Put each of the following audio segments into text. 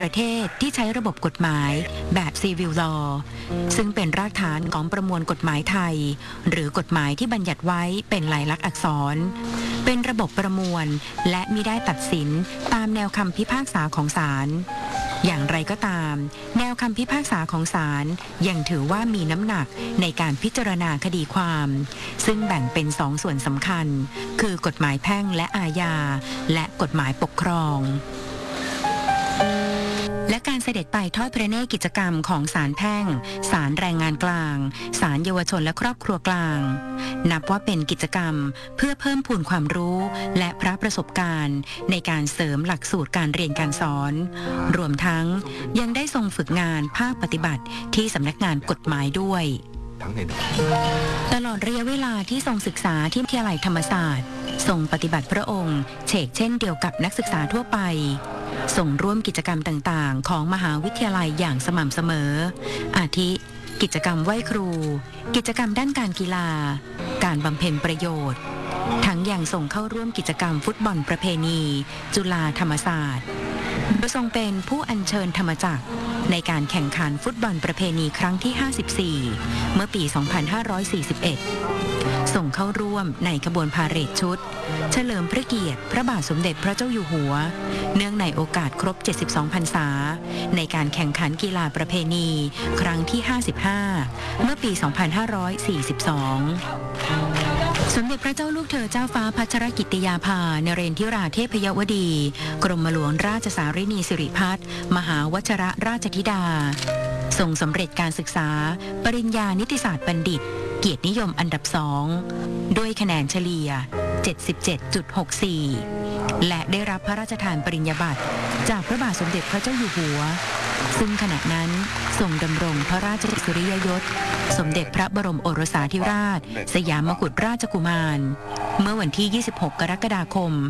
ประเทศที่ใช้ระบบกฎหมายแบบ Civil Law ซึ่งเป็นรากฐานของประมวลกฎหมายไทยหรือกฎหมายที่บัญญัติไว้เป็นลายลักษณ์อักษรเป็นระบบประมวลและมิได้ตัดสินตามแนวคำพิพากษาของศาลอย่างไรก็ตามแนวคำพิพากษาของศาลยังถือว่ามีน้ำหนักในการพิจารณาคดีความซึ่งแบ่งเป็นสองส่วนสำคัญคือกฎหมายแพ่งและอาญาและกฎหมายปกครองและการเสด็จไปทอดพระเนตรกิจกรรมของศาลแพ่งศาลแรงงานกลางศาลเยาวชนและครอบครัวกลางนับว่าเป็นกิจกรรมเพื่อเพิ่มพูนความรู้และพระประสบการณ์ในการเสริมหลักสูตรการเรียนการสอนรวมทั้งยังได้ทรงฝึกงานภาคปฏิบัติที่สำนักงานกฎหมายด้วยตลอดระยะเวลาที่ทรงศึกษาที่วิทยาลัยธรรมศาสตร์ทรงปฏิบัติพระองค์เฉกเช่นเดียวกับนักศึกษาทั่วไปส่งร่วมกิจกรรมต่างๆของมหาวิทยาลัยอย่างสม่ำเสมออาทิกิจกรรมไหว้ครูกิจกรรมด้านการกีฬาการบำเพ็ญประโยชน์ทั้งยังส่งเข้าร่วมกิจกรรมฟุตบอลประเพณีจุฬาธรรมศาสตร์โดยทรงเป็นผู้อัญเชิญธรรมจักรในการแข่งขันฟุตบอลประเพณีครั้งที่ 54 เมื่อปี 2541 ส่งเข้าร่วมในขบวนพาเหรดชุดเฉลิมพระเกียรติพระบาทสมเด็จพระเจ้าอยู่หัวเนื่องในโอกาสครบ 72 พรรษาในการแข่งขันกีฬาประเพณีครั้งที่ 55 เมื่อปี 2542 สมเด็จพระเจ้าลูกเธอเจ้าฟ้าพัชรกิติยาภานเรนทิราเทพยวดีกรมหลวงราชสารินีสิริพัฒน์มหาวชรราชธิดาทรงสำเร็จการศึกษาปริญญานิติศาสตร์บัณฑิตเกียรตินิยมอันดับ2ด้วยคะแนนเฉลี่ย 77.64 และได้รับพระราชทานปริญญาบัตรจากพระบาทสมเด็จพระเจ้าอยู่หัวซึ่งขณะนั้นทรงดำรงพระราชอิสริยยศสมเด็จพระบรมโอรสาธิราชสยามกุฎราชกุมารเมื่อวันที่ 26 กรกฎาคม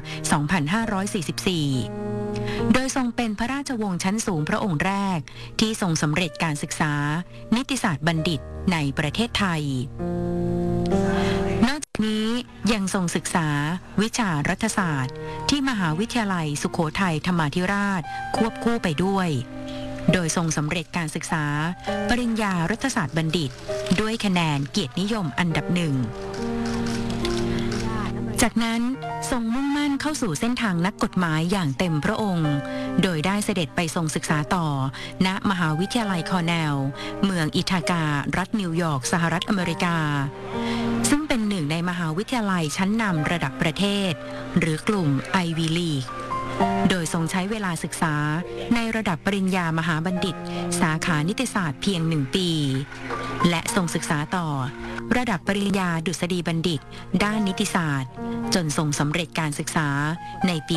2544 โดยทรงเป็นพระราชวงศ์ชั้นสูงพระองค์แรกที่ทรงสำเร็จการศึกษานิติศาสตร์บัณฑิตในประเทศไทยนอกจากนี้ยังทรงศึกษาวิชารัฐศาสตร์ที่มหาวิทยาลัยสุโขทัยธรรมาธิราชควบคู่ไปด้วยโดยทรงสำเร็จการศึกษาปริญญารัฐศาสตร์บัณฑิตด้วยคะแนนเกียรตินิยมอันดับ1จากนั้นทรงมุ่งมั่นเข้าสู่เส้นทางนักกฎหมายอย่างเต็มพระองค์โดยได้เสด็จไปทรงศึกษาต่อณมหาวิทยาลัยคอร์เนลเมืองอิทาการัฐนิวยอร์กสหรัฐอเมริกาซึ่งเป็นหนึ่งในมหาวิทยาลัยชั้นนำระดับประเทศหรือกลุ่ม Ivy League โดยทรงใช้เวลาศึกษาในระดับปริญญามหาบัณฑิตสาขานิติศาสตร์เพียง1 ปีและทรงศึกษาต่อระดับปริญญาดุษฎีบัณฑิตด้านนิติศาสตร์จนทรงสำเร็จการศึกษาในปี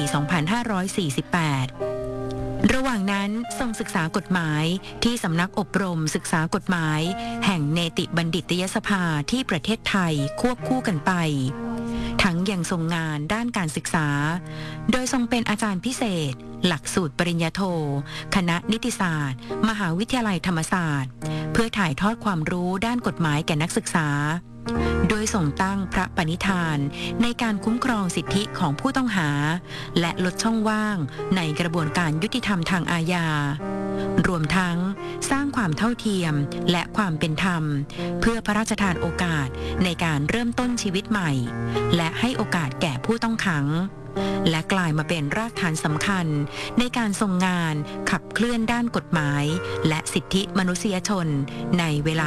2548 ระหว่างนั้นทรงศึกษากฎหมายที่สำนักอบรมศึกษากฎหมายแห่งเนติบัณฑิตยสภาที่ประเทศไทยควบคู่กันไปทั้งยังทรงงานด้านการศึกษาโดยทรงเป็นอาจารย์พิเศษหลักสูตรปริญญาโทคณะนิติศาสตร์มหาวิทยาลัยธรรมศาสตร์เพื่อถ่ายทอดความรู้ด้านกฎหมายแก่นักศึกษาโดยทรงตั้งพระปณิธานในการคุ้มครองสิทธิของผู้ต้องหาและลดช่องว่างในกระบวนการยุติธรรมทางอาญารวมทั้งสร้างความเท่าเทียมและความเป็นธรรมเพื่อพระราชทานโอกาสในการเริ่มต้นชีวิตใหม่และให้โอกาสแก่ผู้ต้องขังและกลายมาเป็นรากฐานสำคัญในการทรงงานขับเคลื่อนด้านกฎหมายและสิทธิมนุษยชนในเวลา